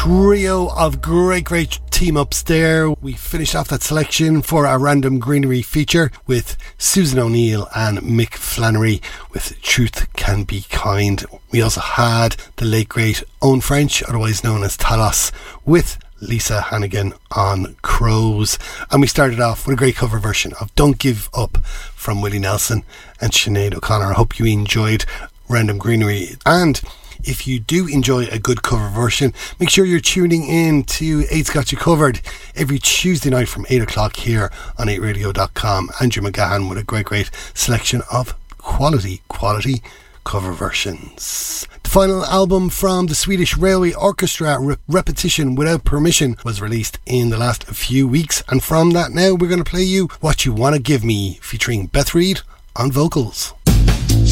trio of great team-ups there. We finished off that selection for our Random Greenery feature with Susan O'Neill and Mick Flannery with Truth Can Be Kind. We also had the late great Owen French, otherwise known as Talos, with Lisa Hannigan on Crows. And we started off with a great cover version of Don't Give Up from Willie Nelson and Sinead O'Connor. I hope you enjoyed Random Greenery, and if you do enjoy a good cover version, make sure you're tuning in to 8's Got You Covered every Tuesday night from 8 o'clock here on 8radio.com. Andrew McGahan with a great selection of quality cover versions. The final album from the Swedish Railway Orchestra, Repetition Without Permission, was released in the last few weeks, and from that now we're going to play you What You Wanna Give Me, featuring Beth Reed on vocals.